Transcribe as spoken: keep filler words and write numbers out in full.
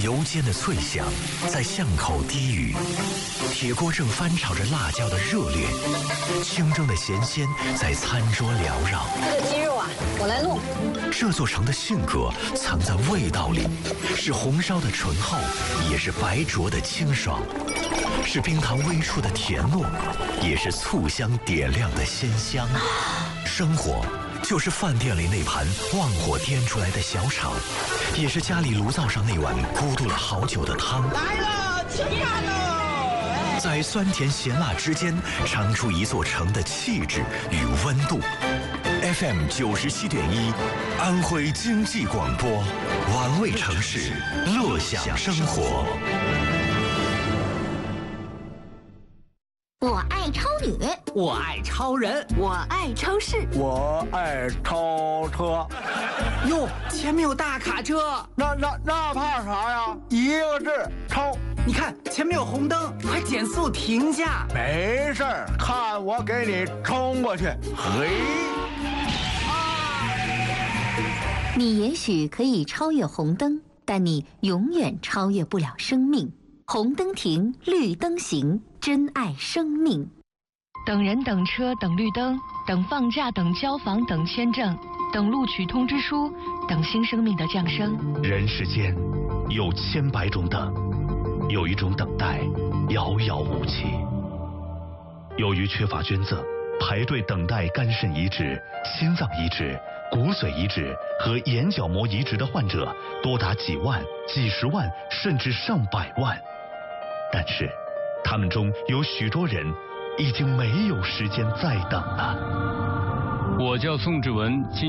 油煎的脆香在巷口低语，铁锅正翻炒着辣椒的热烈，清蒸的咸鲜在餐桌缭绕。 这个鸡肉啊，我来弄。 这座城的性格藏在味道里，是红烧的醇厚，也是白灼的清爽，是冰糖微触的甜糯，也是醋香点亮的鲜香。生活就是饭店里那盘旺火颠出来的小炒，也是家里炉灶上那碗咕嘟了好久的汤。 来了，吃饭喽！ 在酸甜咸辣之间，尝出一座城的气质与温度。F M 九十七点一，安徽经济广播，玩味城市，乐享生活。 我爱超女， 我爱超人， 我爱超市， 我爱超车。 哟，前面有大卡车， 那那那怕啥呀？一个字，超。 你看前面有红灯，快减速停下。 没事儿，看我给你冲过去。嘿， 你也许可以超越红灯，但你永远超越不了生命。红灯停，绿灯行，珍爱生命。 等人等车等绿灯，等放假等交房等签证，等录取通知书，等新生命的降生。 人世间有千百种等，有一种等待遥遥无期。由于缺乏捐赠，排队等待肝肾移植、心脏移植、骨髓移植和眼角膜移植的患者多达几万、几十万，甚至上百万。但是他们中有许多人已经没有时间再等了。 我叫宋志文。今